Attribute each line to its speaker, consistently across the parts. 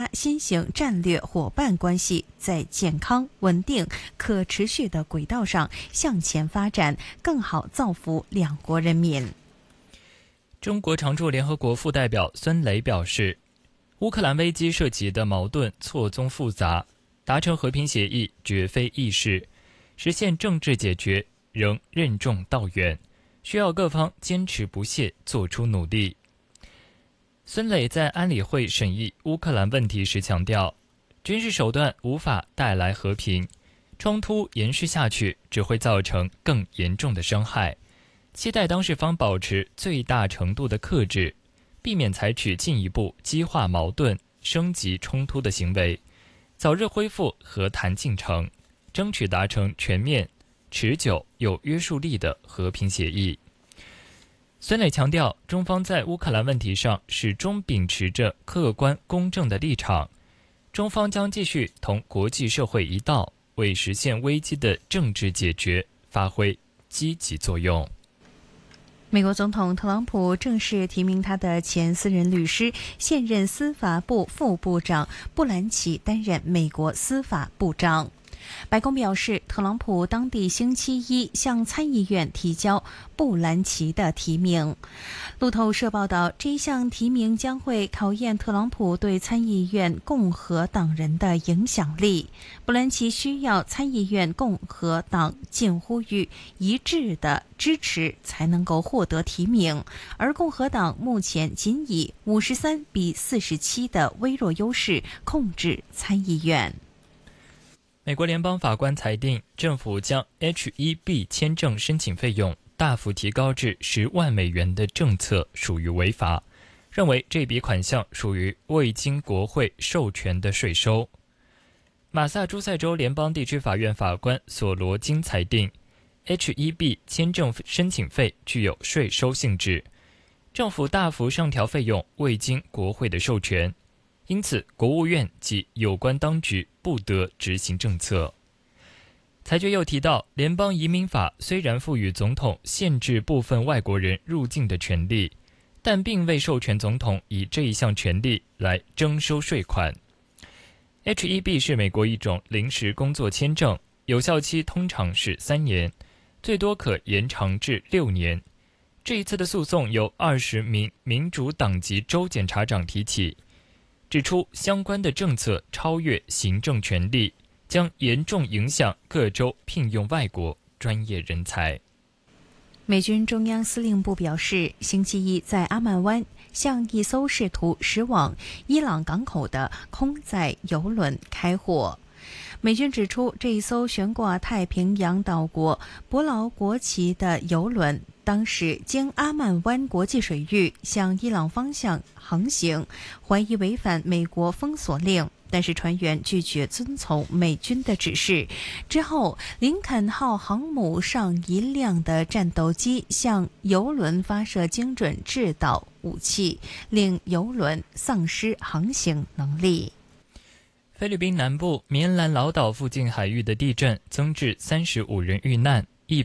Speaker 1: 新型战略伙伴关系在健康、稳定、可持续的轨道上向前发展，更好造福两国人民。
Speaker 2: 中国常驻联合国副代表孙磊表示，乌克兰危机涉及的矛盾错综复杂，达成和平协议绝非易事，实现政治解决仍任重道远，需要各方坚持不懈，做出努力。孙磊在安理会审议乌克兰问题时强调，军事手段无法带来和平，冲突延续下去只会造成更严重的伤害，期待当事方保持最大程度的克制，避免采取进一步激化矛盾、升级冲突的行为，早日恢复和谈进程，争取达成全面、持久、有约束力的和平协议。孙磊强调，中方在乌克兰问题上始终秉持着客观公正的立场，中方将继续同国际社会一道，为实现危机的政治解决发挥积极作用。
Speaker 1: 美国总统特朗普正式提名他的前私人律师、现任司法部副部长布兰奇担任美国司法部长。白宫表示，特朗普当地星期一向参议院提交布兰奇的提名。路透社报道，这一项提名将会考验特朗普对参议院共和党人的影响力。布兰奇需要参议院共和党近乎于一致的支持才能够获得提名，而共和党目前仅以53-47的微弱优势控制参议院。
Speaker 2: 美国联邦法官裁定，政府将 H-1B 签证申请费用大幅提高至10万美元的政策属于违法，认为这笔款项属于未经国会授权的税收。马萨诸塞州联邦地区法院法官索罗金裁定， H-1B 签证申请费具有税收性质，政府大幅上调费用未经国会的授权，因此国务院及有关当局不得执行政策。裁决又提到，联邦移民法虽然赋予总统限制部分外国人入境的权利，但并未授权总统以这一项权利来征收税款。H-1B 是美国一种临时工作签证，有效期通常是3年，最多可延长至6年。这一次的诉讼由20名民主党籍州检察长提起，指出相关的政策超越行政权力，将严重影响各州聘用外国专业人才。
Speaker 1: 美军中央司令部表示，星期一在阿曼湾向一艘试图驶往伊朗港口的空载油轮开火。美军指出，这一艘悬挂太平洋岛国伯劳国旗的油轮当时经阿曼湾国际水域向伊朗方向航行，怀疑违反美国封锁令，但是船员拒绝遵从美军的指示。之后，林肯号航母上一辆的战斗机向油轮发射精准制导武器，令油轮丧失航行能力。
Speaker 2: 菲律宾南部棉兰老岛附近海域的地震增至35人遇难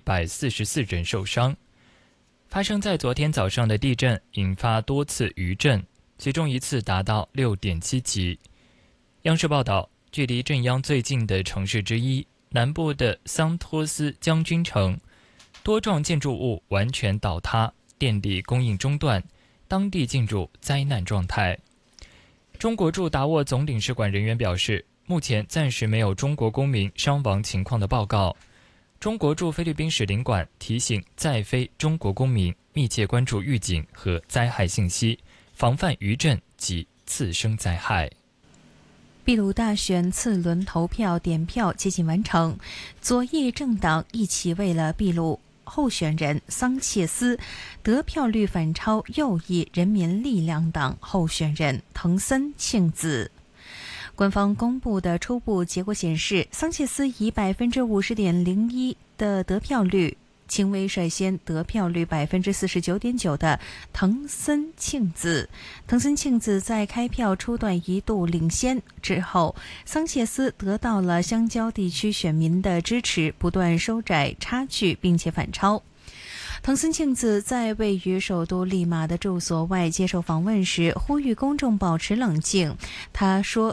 Speaker 2: ，144人受伤。发生在昨天早上的地震引发多次余震，其中一次达到6.7级。央视报道，距离震央最近的城市之一，南部的桑托斯将军城，多幢建筑物完全倒塌，电力供应中断，当地进入灾难状态。中国驻达沃总领事馆人员表示，目前暂时没有中国公民伤亡情况的报告。中国驻菲律宾使领馆提醒在菲中国公民密切关注预警和灾害信息，防范余震及次生灾害。
Speaker 1: 秘鲁大选次轮投票点票接近完成，左翼政党一起为了秘鲁候选人桑切斯，得票率反超右翼人民力量党候选人藤森庆子。官方公布的初步结果显示，桑切斯以50.01%的得票率轻微率先得票率49.9%的藤森庆子。藤森庆子在开票初段一度领先，之后桑切斯得到了乡郊地区选民的支持，不断收窄差距，并且反超。藤森庆子在位于首都利马的住所外接受访问时，呼吁公众保持冷静。他说，